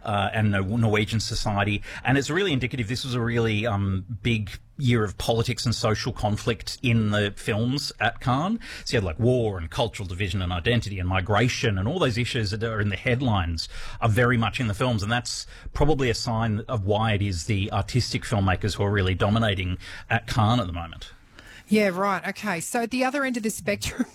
and Norwegian society. And it's really indicative. This was a really big year of politics and social conflict in the films at Cannes. So you had like war and cultural division and identity and migration, and all those issues that are in the headlines are very much in the films. And that's probably a sign of why it is the artistic filmmakers who are really dominating at Cannes at the moment. Yeah, right. Okay. So at the other end of the spectrum,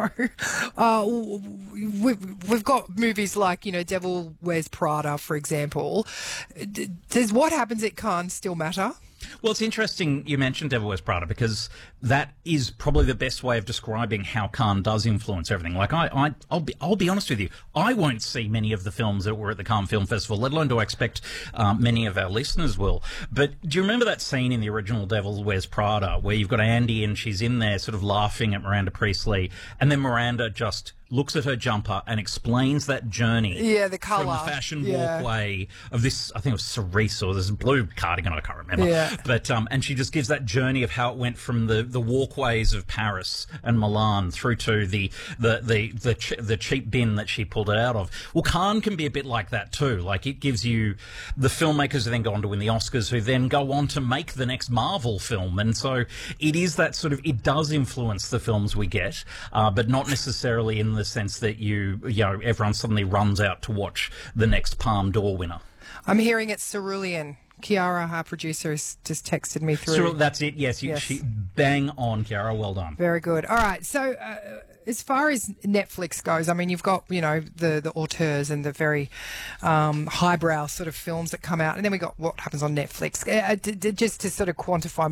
we've got movies like, Devil Wears Prada, for example. Does what happens at Cannes still matter? Well, it's interesting you mentioned Devil Wears Prada, because that is probably the best way of describing how Cannes does influence everything. Like, I'll be honest with you, I won't see many of the films that were at the Cannes Film Festival, let alone do I expect many of our listeners will. But do you remember that scene in the original Devil Wears Prada where you've got Andy and she's in there sort of laughing at Miranda Priestley, and then Miranda just looks at her jumper and explains that journey. Yeah, the colour. From the fashion walkway of this, I think it was Cerise or this blue cardigan, I can't remember. Yeah. But, and she just gives that journey of how it went from the walkways of Paris and Milan through to the cheap bin that she pulled it out of. Well, Cannes can be a bit like that too. Like, it gives you the filmmakers who then go on to win the Oscars, who then go on to make the next Marvel film. And so it is that sort of, it does influence the films we get, but not necessarily in the sense that everyone suddenly runs out to watch the next Palme d'Or winner. I'm hearing it's cerulean. Kiara, our producer, has just texted me through. That's it, yes. She bang on, Kiara. Well done. Very good. All right. So as far as Netflix goes, I mean, you've got, the auteurs and the very highbrow sort of films that come out. And then we got what happens on Netflix. Just to sort of quantify